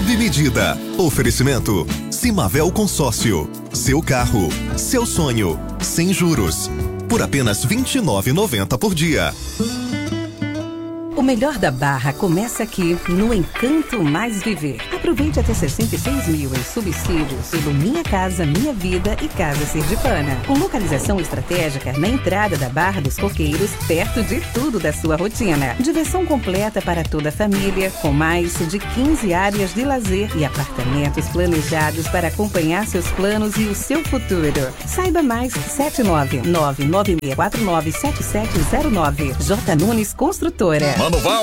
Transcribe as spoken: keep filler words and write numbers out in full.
sob medida. Oferecimento Simavel Consórcio. Seu carro, seu sonho, sem juros. Por apenas vinte e nove reais e noventa centavos por dia. O melhor da Barra começa aqui no Encanto Mais Viver. Aproveite até sessenta e seis mil em subsídios pelo Minha Casa, Minha Vida e Casa Sergipana. Com localização estratégica na entrada da Barra dos Coqueiros, perto de tudo da sua rotina. Diversão completa para toda a família, com mais de quinze áreas de lazer e apartamentos planejados para acompanhar seus planos e o seu futuro. Saiba mais, sete nove nove nove seis quatro nove sete sete zero nove. J. Nunes Construtora. Mano Val